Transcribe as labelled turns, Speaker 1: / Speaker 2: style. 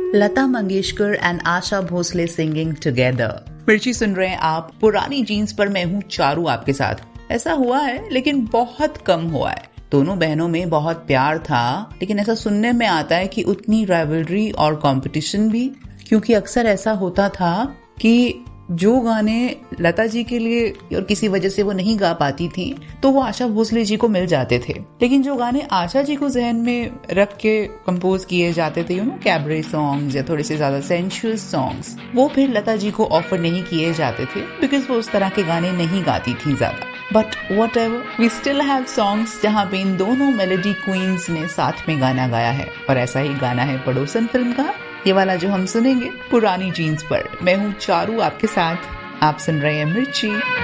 Speaker 1: Lata Mangeshkar and Asha Bhosle singing together. मिर्ची सुन रहे हैं आप। पुरानी जीन्स पर मैं हूँ चारू आपके साथ। ऐसा हुआ है लेकिन बहुत कम हुआ है। दोनों बहनों में बहुत प्यार था, लेकिन ऐसा सुनने में आता है कि उतनी राइवलरी और कंपटीशन भी, क्योंकि अक्सर ऐसा होता था कि जो गाने लता जी के लिए और किसी वजह से वो नहीं गा पाती थी तो वो आशा भोसले जी को मिल जाते थे, लेकिन जो गाने आशा जी को जहन में रख के कंपोज किए जाते थे, कैबरे सॉन्ग्स या थोड़े से ज्यादा सेंशुअल सॉन्ग्स, वो फिर लता जी को ऑफर नहीं किए जाते थे बिकॉज वो उस तरह के गाने नहीं गाती थी ज्यादा। But what ever, we still have songs जहाँ पे इन दोनों मेलोडी क्वींस ने साथ में गाना गाया है, और ऐसा ही गाना है पड़ोसन फिल्म का, ये वाला जो हम सुनेंगे पुरानी जीन्स पर। मैं हूँ चारू आपके साथ, आप सुन रहे हैं मिर्ची।